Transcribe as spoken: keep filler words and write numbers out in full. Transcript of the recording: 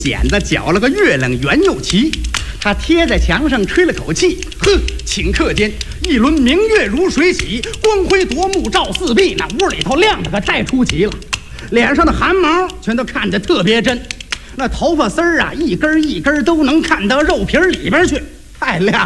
剪子绞了个月亮圆又齐，他贴在墙上吹了口气，呵，顷刻间一轮明月如水洗，光辉夺目照四壁，那屋里头亮的可太出奇了，脸上的汗毛全都看得特别真，那头发丝儿啊一根一根都能看到肉皮里边去，太亮